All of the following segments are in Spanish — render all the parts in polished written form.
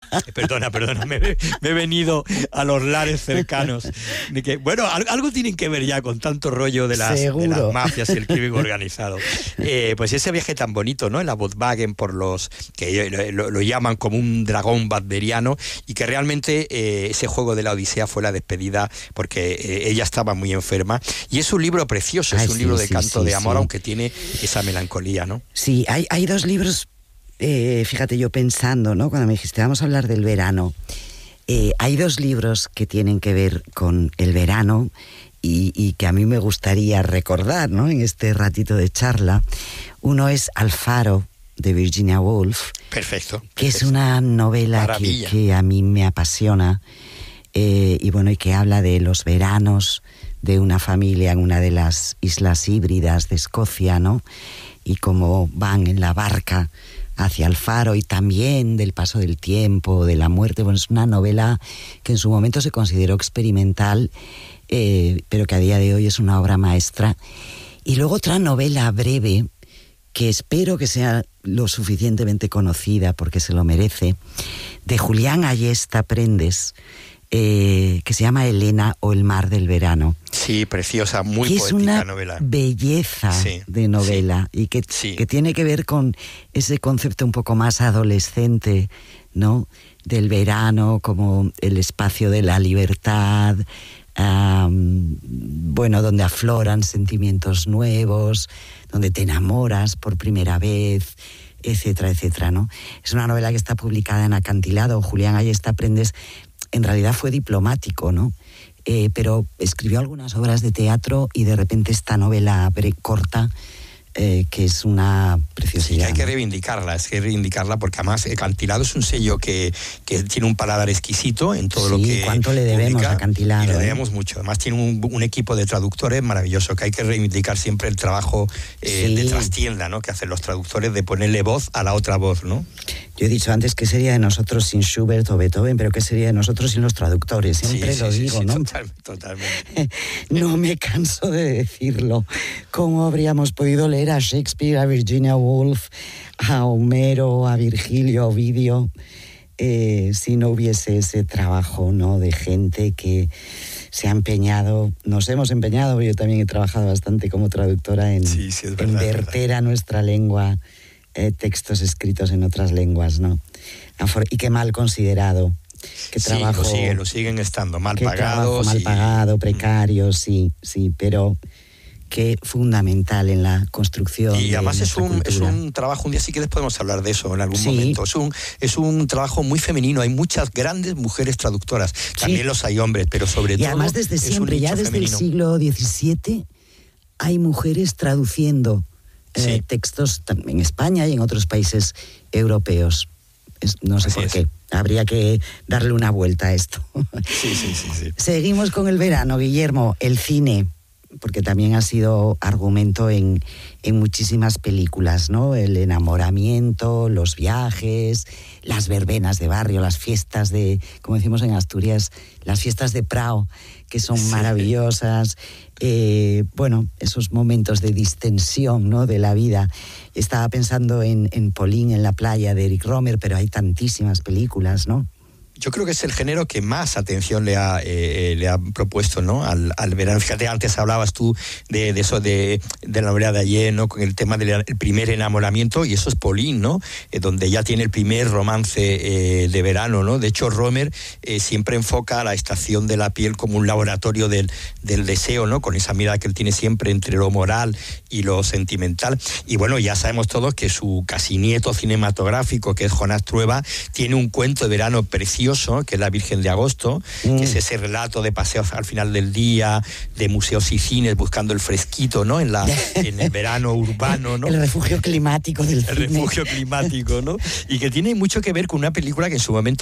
Perdona, me he venido a los lares cercanos. De que, bueno, algo tienen que ver ya con tanto rollo de las mafias y el crimen organizado. Pues ese viaje tan bonito, ¿no? En la Volkswagen por los que lo llaman como un dragón wagneriano, y que realmente ese juego de la Odisea fue la despedida porque ella estaba muy enferma. Y es un libro precioso, es un libro de canto de amor, aunque tiene esa melancolía, ¿no? Sí, hay dos libros. Fíjate, yo pensando, ¿no? Cuando me dijiste, vamos a hablar del verano, hay dos libros que tienen que ver con el verano y que a mí me gustaría recordar, ¿no? En este ratito de charla. Uno es Alfaro, de Virginia Woolf. Perfecto. Que es una novela que a mí me apasiona, y bueno, y que habla de los veranos de una familia en una de las islas híbridas de Escocia, ¿no? Y cómo van en la barca hacia el faro, y también del paso del tiempo, de la muerte. Bueno, es una novela que en su momento se consideró experimental, pero que a día de hoy es una obra maestra. Y luego otra novela breve, que espero que sea lo suficientemente conocida, porque se lo merece, de Julián Ayesta Prendes, que se llama Elena o el mar del verano. Sí, preciosa, muy que poética es una novela. Belleza de novela, y que tiene que ver con ese concepto un poco más adolescente, ¿no? Del verano como el espacio de la libertad, bueno, donde afloran sentimientos nuevos, donde te enamoras por primera vez, etcétera, etcétera, ¿no? Es una novela que está publicada en Acantilado. Julián Ayesta Prendes en realidad fue diplomático, ¿no? Pero escribió algunas obras de teatro, y de repente esta novela corta, que es una preciosidad. Sí, hay que reivindicarla, porque además Acantilado es un sello que tiene un paladar exquisito en todo lo que ¿cuánto le debemos publica, a Acantilado? Y le debemos mucho. Además tiene un equipo de traductores maravilloso, que hay que reivindicar siempre el trabajo de trastienda, ¿no? Que hacen los traductores, de ponerle voz a la otra voz, ¿no? Yo he dicho antes, ¿qué sería de nosotros sin Schubert o Beethoven? Pero ¿qué sería de nosotros sin los traductores? Siempre lo digo, ¿no? Totalmente. No me canso de decirlo. ¿Cómo habríamos podido leer a Shakespeare, a Virginia Woolf, a Homero, a Virgilio, a Ovidio, si no hubiese ese trabajo, ¿no? De gente que se ha empeñado, nos hemos empeñado, yo también he trabajado bastante como traductora en verter a nuestra lengua textos escritos en otras lenguas, ¿no? Y qué mal considerado. Que trabajo, lo siguen estando, mal pagados. Mal pagado, precario, sí, pero que fundamental en la construcción. Y además es un trabajo, un día sí que podemos hablar de eso en algún momento. Es un trabajo muy femenino, hay muchas grandes mujeres traductoras, también los hay hombres, pero sobre todo. Y además desde siempre, ya desde el siglo XVII, hay mujeres traduciendo textos en España y en otros países europeos. No sé por qué. Habría que darle una vuelta a esto. Sí. Seguimos con el verano, Guillermo, el cine, porque también ha sido argumento en muchísimas películas, ¿no? El enamoramiento, los viajes, las verbenas de barrio, las fiestas de, como decimos en Asturias, las fiestas de Prao, que son maravillosas. Bueno, esos momentos de distensión, ¿no? De la vida. Estaba pensando en Pauline en la playa, de Eric Rohmer, pero hay tantísimas películas, ¿no? Yo creo que es el género que más atención le ha propuesto, ¿no? al verano. Fíjate, antes hablabas tú de eso, de la novela de ayer, ¿no? Con el tema del primer enamoramiento, y eso es Pauline, ¿no? Donde ya tiene el primer romance de verano, ¿no? De hecho, Rohmer siempre enfoca a la estación de la piel como un laboratorio del deseo, ¿no? Con esa mirada que él tiene siempre entre lo moral y lo sentimental. Y bueno, ya sabemos todos que su casi nieto cinematográfico, que es Jonás Trueba, tiene un cuento de verano precioso, que es La Virgen de Agosto, que es ese relato de paseos al final del día, de museos y cines buscando el fresquito, ¿no? En el verano urbano, ¿no? El refugio climático del cine. El refugio climático, ¿no? Y que tiene mucho que ver con una película que en su momento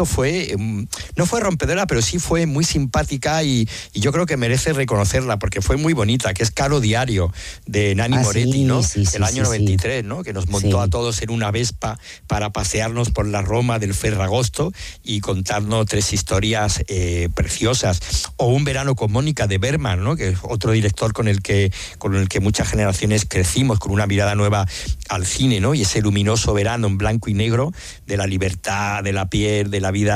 no fue rompedora, pero sí fue muy simpática, y yo creo que merece reconocerla, porque fue muy bonita, que es Caro Diario, de Nanni Moretti, ¿no? El año 93, ¿no? Que nos montó a todos en una Vespa para pasearnos por la Roma del Ferragosto y contarnos 3 historias preciosas. O Un verano con Mónica, de Bergman, ¿no? Que es otro director con el que muchas generaciones crecimos, con una mirada nueva al cine, ¿no? Y ese luminoso verano en blanco y negro de la libertad, de la piel, de la vida